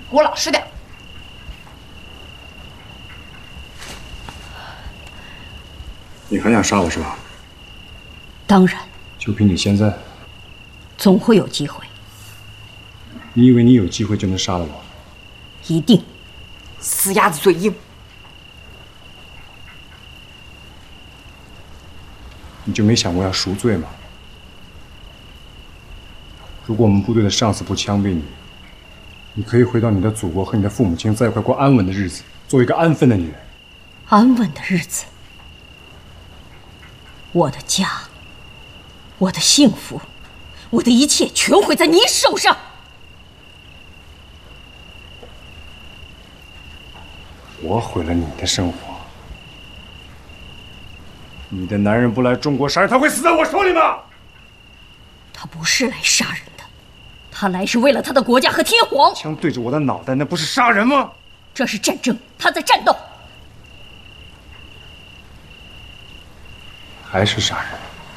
给我老实点。 你还想杀我是吧？ 当然， 就凭你现在， 总会有机会。 你以为你有机会就能杀了我？ 一定。 死鸭子嘴硬。 你就没想过要赎罪吗？如果我们部队的上司不枪毙你，你可以回到你的祖国和你的父母亲在一块过安稳的日子，做一个安分的女人。 安稳的日子，我的家，我的幸福，我的一切全毁在你手上。 我毁了你的生活。你的男人不来中国杀人，他会死在我手里吗？ 他不是来杀人的，他来是为了他的国家和天皇。 枪对着我的脑袋，那不是杀人吗？ 这是战争，他在战斗。 还是杀人？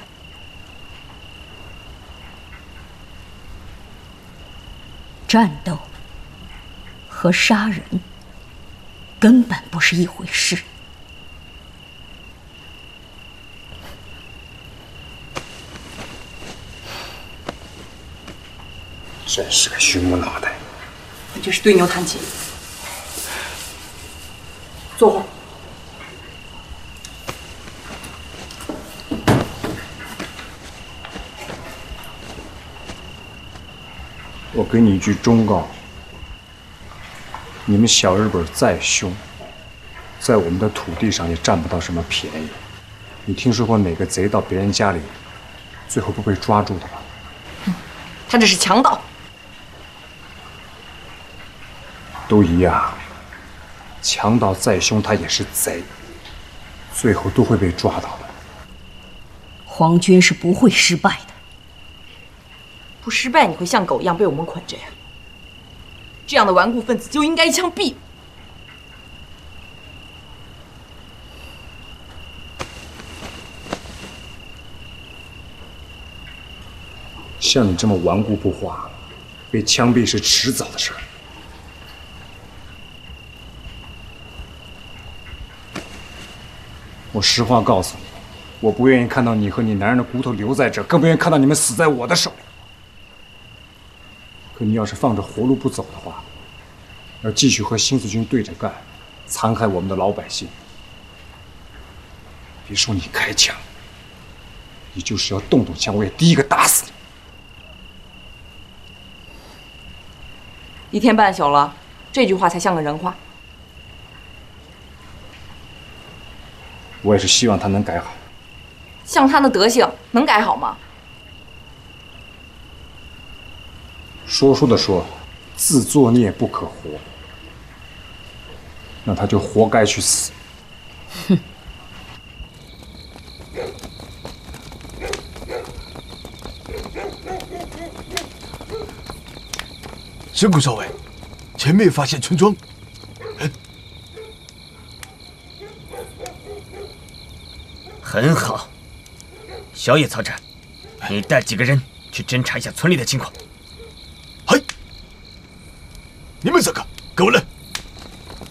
战斗和杀人根本不是一回事。 真是个戌母脑袋！ 你这是对牛弹琴。坐会儿。 我给你一句忠告：你们小日本再凶，在我们的土地上也占不到什么便宜。你听说过哪个贼到别人家里，最后不被抓住的吗？ 他这是强盗。 都一样，强盗再凶，他也是贼，最后都会被抓到的。 皇军是不会失败的。 不失败，你会像狗一样被我们捆着呀？这样的顽固分子就应该枪毙。 像你这么顽固不化，被枪毙是迟早的事儿。我实话告诉你，我不愿意看到你和你男人的骨头留在这儿，更不愿意看到你们死在我的手里。可你要是放着活路不走的话，要继续和新四军对着干，残害我们的老百姓，别说你开枪，你就是要动枪，我也第一个打死你。 一天半宿了，这句话才像个人话。 我也是希望他能改好。 像他的德行，能改好吗？ 说书的说，自作孽不可活，那他就活该去死。 哼。 神谷少尉，前面发现村庄。 很好，小野曹战，你带几个人去侦查一下村里的情况。 嗨，你们三个跟我来。